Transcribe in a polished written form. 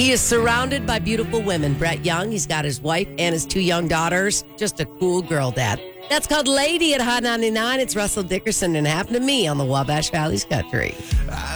He is surrounded by beautiful women. Brett Young, he's got his wife and his 2 young daughters. Just a cool girl dad. That's called Lady at Hot 99. It's Russell Dickerson and Happened to Me on the Wabash Valley's Country.